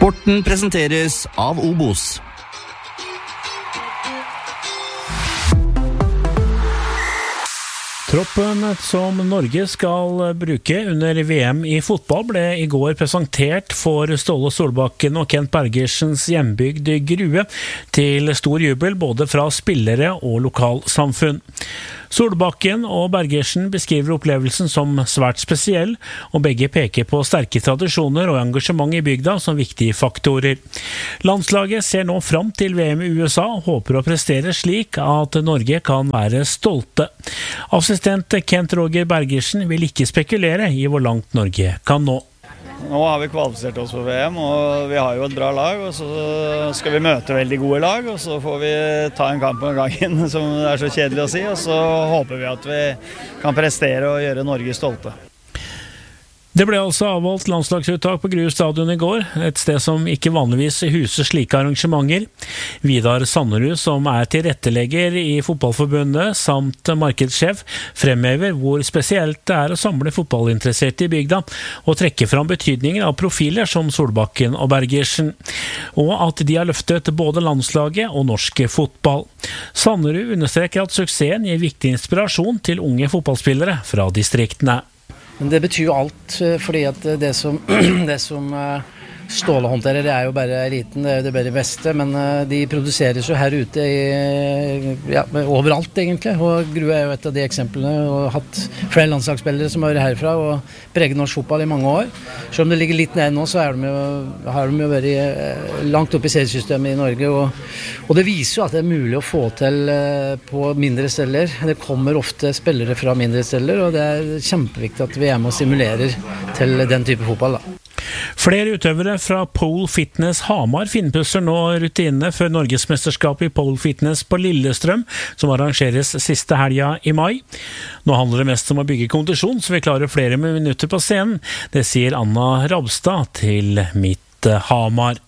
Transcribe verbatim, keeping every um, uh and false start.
Sporten presenteres av Obos. Troppen som Norge skal bruke under V M i fotball ble i går presentert for Ståle Solbakken og Kent Bergersens hjembygd Grue, til stor jubel både fra spillere og lokalsamfunn. Solbakken og Bergersen beskriver opplevelsen som svært spesiell, og begge peker på sterke tradisjoner og engasjement i bygda som viktige faktorer. Landslaget ser nå fram til V M i U S A og håper å prestere slik at Norge kan være stolte. Assistent Kent Roger Bergersen vil ikke spekulere i hvor langt Norge kan nå. Nå har vi kvalifisert oss for V M, og vi har jo et bra lag, og så skal vi møte veldig gode lag, og så får vi ta en kamp om gangen, som det er så kjedelig å si, og så håper vi at vi kan prestere og gjøre Norge stolte. Det ble altså avholdt landslagsuttak på Grue stadion i går, et sted som ikke vanligvis huser slike arrangementer. Vidar Sanderud, som er tilrettelegger i Fotballforbundet samt markedssjef, fremhever hvor spesielt det er å samle fotballinteresserte i bygda og trekke fram betydninger av profiler som Solbakken og Bergersen, og at de har løftet både landslaget og norsk fotball. Sanderud understreker at suksessen gir viktig inspirasjon til unge fotballspillere fra distriktene. Men det betyr jo alt, fordi at det som, det som Ståle håndterer, det er jo bare eliten, det er jo det bare beste, men de produseres jo her ute i, ja, overalt egentlig, og Grue er jo et av de eksemplene, og har hatt flere landslagsspillere som har vært herfra og preget norsk fotball i mange år. Så om det ligger litt ned nå, så er de jo, har de jo vært langt opp i seriesystemet i Norge, og, og det viser jo at det er mulig å få til på mindre steder. Det kommer ofte spillere fra mindre steder, og det er kjempeviktig at vi er med og stimulerer til den type fotball da. Flere utøvere fra Pole Fitness Hamar finpusser nå rutinene før Norgesmesterskapet i Pole Fitness på Lillestrøm, som arrangeres siste helga i mai. Nå handler det mest om å bygge kondisjon, så vi klarer flere minutter på scenen. Det sier Anna Rabstad til Mitt Hamar.